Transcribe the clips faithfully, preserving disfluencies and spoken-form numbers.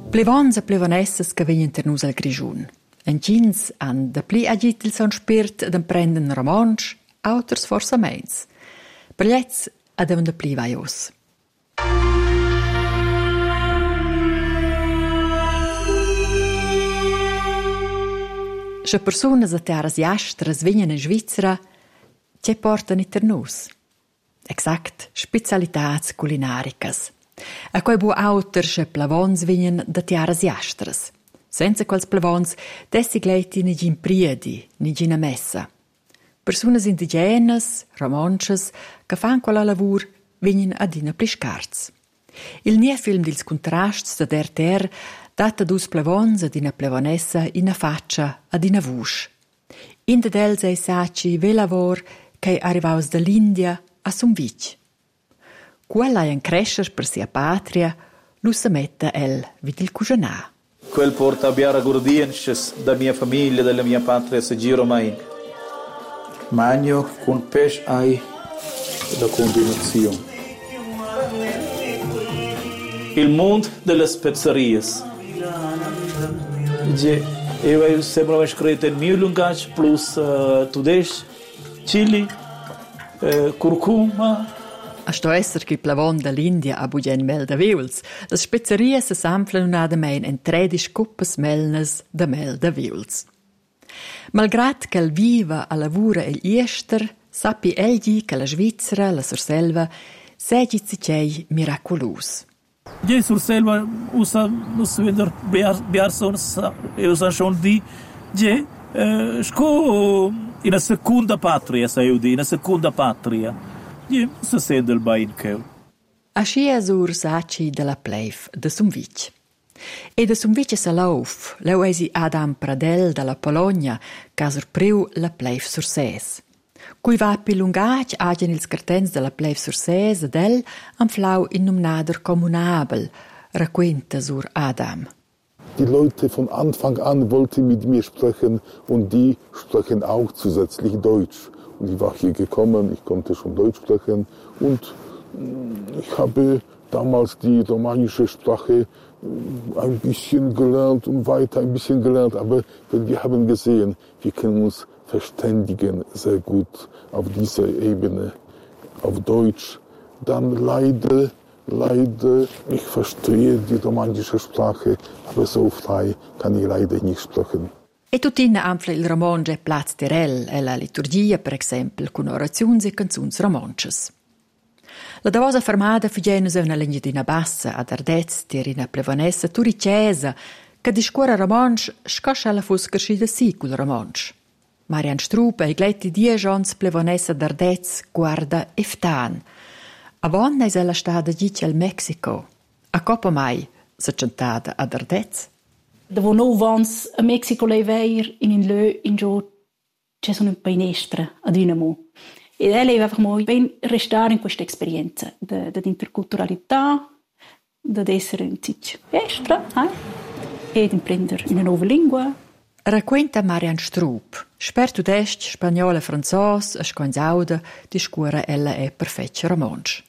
Plevons e plevonessas che vegnan ter nus al Grischun. Encins han da pli agit il son spirt ed emprenden romansch, auters forsa meins. Per gliez adevan da pli vaios. Se personas a terras jastras vegnan in Svizzera, ce portan iter nus. Exact, specialitats culinaricas. A quei bu auter se plavons vegnan da terras jastras. Senza quels plavons, dessi gleiti ni gin priedi, ni gin a messa. Personas indigenas, romanches, che fan quella lavur, vegnan adina pli scarts. Il nie film dils contrasts da der ter data dus plavons ad ina plavonessa ina faccia ad ina vusch. In dels ei saci ve lavor che arrivaus dall'India a Sumvic. Quella è un crescer per sia patria, lu se metta el vid il cuginà. Quel porta a biara gordienches da mia famiglia, della mia patria, se giro mai. Magno con pesce ai da combinazione. Il mondo delle spezzerie. Eu sempre escrito in mio linguaggio plus uh, tudesh, chili, uh, curcuma. A sto esser che plavon dall'India a bugen mel da viols, las spezzerie se samplen un adamein en tredisch cuppes melnes da mel da viols. Malgrat che il viva a lavura el iester, sappi egli che la Svizzera, la Surselva, segi zicei miraculus. Je Surselva usa us vender biarsons e usa schon di je sco in a seconda patria, sai udi, in a seconda patria. Je se sende il bain che. Asci è sur saci della pleif de Sumvic. E de Sumvic se lauf, leu esi Adam Pradel dalla Polonia, ca surpriu la pleif sur ses. Cui va pi lungac agen ils cartens della pleif sur ses ed el am flau in num nader kommunabel, raquenta sur Adam. Die Leute von Anfang an wollten mit mir sprechen und die sprechen auch zusätzlich Deutsch. Und ich war hier gekommen, ich konnte schon Deutsch sprechen und ich habe damals die romanische Sprache ein bisschen gelernt und weiter ein bisschen gelernt, aber wir haben gesehen, wir können uns verständigen sehr gut auf dieser Ebene, auf Deutsch. Dann leider, leider, ich verstehe die romanische Sprache, aber so frei kann ich leider nicht sprechen. E tutina anfla il romange Plaz Terel e la liturgia, per esempio, con orazioni e canzuns romanches. La davosa fermata figenus è una legnadina bassa ad Ardez, terina plevonessa turicesa, che discuora romanche scoscia la fuscarci da sì col romanche. Marian Strupe e gletti dieci ans plevonessa d'Ardez guarda eftan. Avonna è la stata dice al Mexico. A coppa mai s'è cantata ad Ardez. Da wo no vans a Mexico leveir in in lö in jo c'è sono un painestra ad Dinamo. E lei einfach mal ben restare in questa esperienza da da interculturalità, da essere in zich extra, eh? Ed imprendere una nuova lingua. Racquenta Marian Strup, sperto d'est, spagnolo e franzos, a scoinzauda, discura ella è perfetto romansch.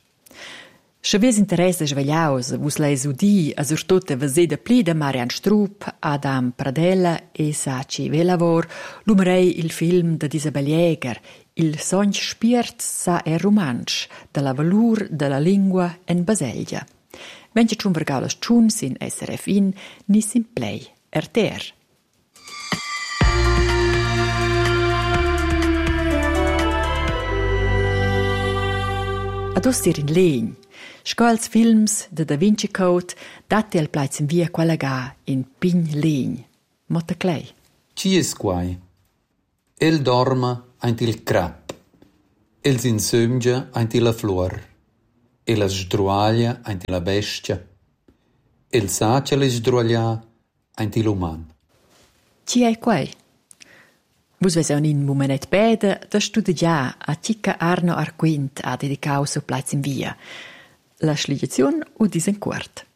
Se ves interesse svegliaus, vus leis udi, a surtute veseda pli de Marian Strup, Adam Pradella e Saci Velavor, lumerei il film de Isabel Jäger, Il sogn spiert sa è romansch, de la valur de la lingua en Baselgia. Vence ciun vergaulas ciun sin S R F in, ni sin play, er ter. Ad ostir in legn, scoils films de Da Vinci Code dati al plaiz in via quella ga in pign legn. Motta clay. Ci es quai? El dorma aint il crap, el s'insömgia aint la flor, e la sdruaglia aint la bestia, el sacia le sdruaglia aint l'uman. Ci è quai? Vus ves un in momenet beda da studiar a Cica Arno Arquint a dedicau su plaiz in via. La sligazione o disen quart.